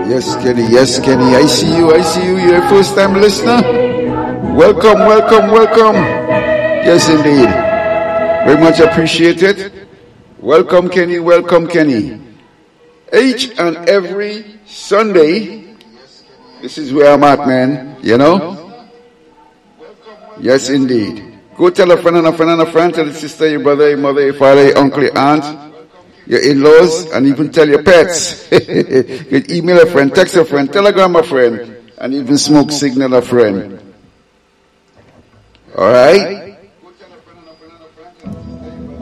Yes, Kenny. Yes, Kenny. I see you. You're a first time listener. Welcome. Yes, indeed. Very much appreciated. Welcome, Kenny. Each and every Sunday, this is where I'm at, man. You know? Yes, indeed. Go tell a friend and a friend and a friend, tell a sister, your brother, your mother, your father, your uncle, your aunt, your in-laws, and even tell your pets. You can email a friend, text a friend, telegram a friend, and even smoke signal a friend. Alright?